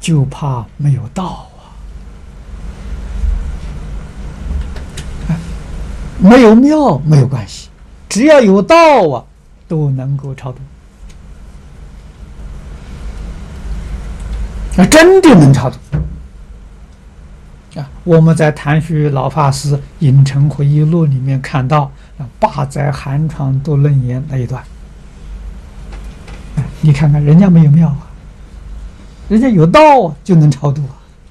就怕没有道啊！没有庙没有关系，只要有道啊，都能够超度。真的能超度啊！我们在谭旭老法师《影城回忆录》里面看到八载寒窗度论言那一段，你看看人家没有庙啊，人家有道啊，就能超度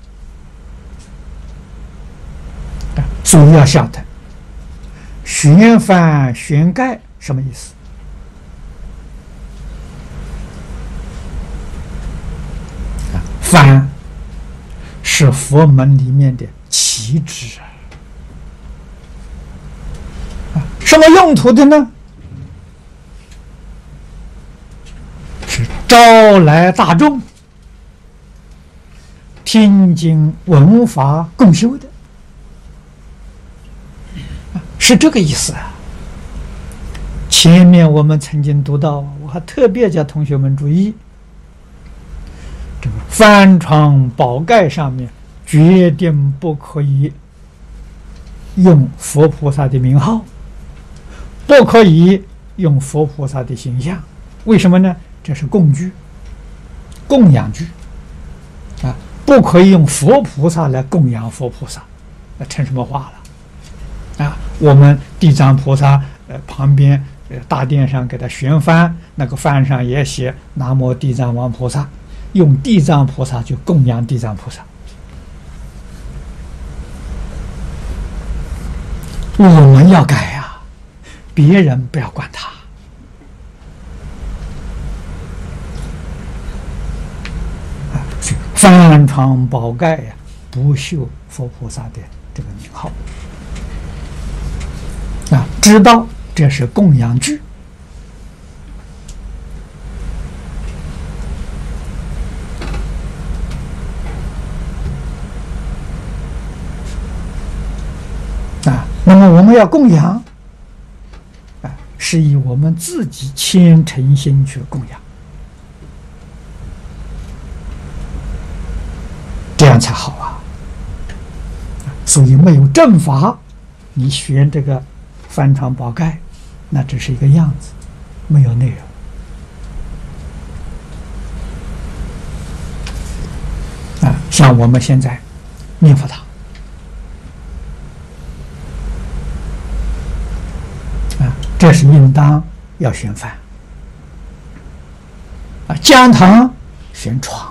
啊！所以要晓得玄翻玄盖什么意思？翻是佛门里面的旗帜什么用途的呢？是招来大众听经闻法共修的，是这个意思啊。前面我们曾经读到，我还特别叫同学们注意，这个翻床宝盖上面决定不可以用佛菩萨的名号，不可以用佛菩萨的形象。为什么呢？这是供具，供养具啊，不可以用佛菩萨来供养佛菩萨，那成什么话了啊？我们地藏菩萨旁边大殿上给他悬幡，那个幡上也写南无地藏王菩萨，用地藏菩萨去供养地藏菩萨。我们要改呀，别人不要管他。翻床宝盖呀，不绣佛菩萨的这个名号啊，知道这是供养具。那么我们要供养是以我们自己虔诚心去供养，这样才好啊。所以没有正法，你学这个翻床宝盖，那只是一个样子，没有内容像我们现在念佛堂这是应当要悬幡讲堂悬床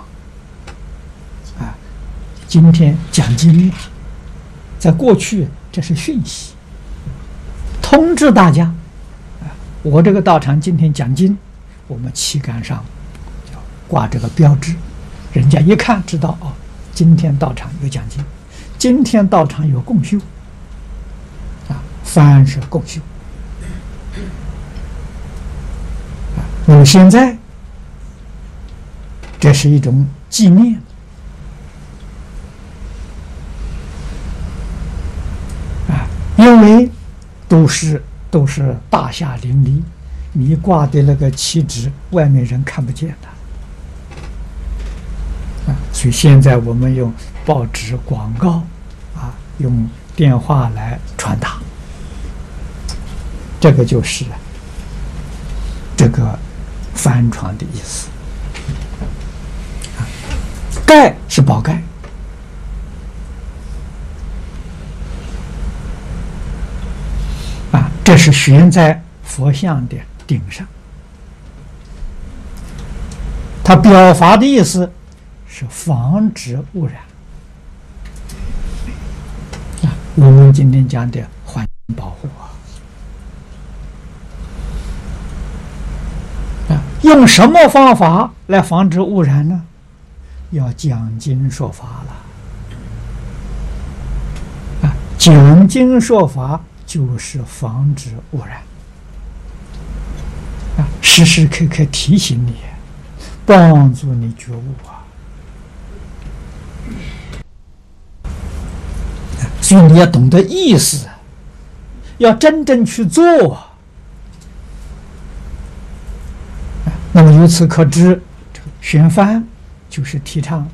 今天讲经在过去这是讯息，通知大家我这个道场今天讲经，我们旗杆上挂这个标志，人家一看知道今天道场有讲经，今天道场有共修幡是共修。那么现在这是一种纪念因为都是大厦林立，你挂的那个旗帜外面人看不见的所以现在我们用报纸广告用电话来传达，这个就是这个翻床的意思盖是宝盖这是悬在佛像的顶上，它表达的意思是防止污染我们今天讲的环境保护用什么方法来防止污染呢？要讲经说法了讲经说法就是防止污染时时刻刻提醒你，帮助你觉悟所以你要懂得意思，要真正去做那么由此可知，这个悬幡就是提倡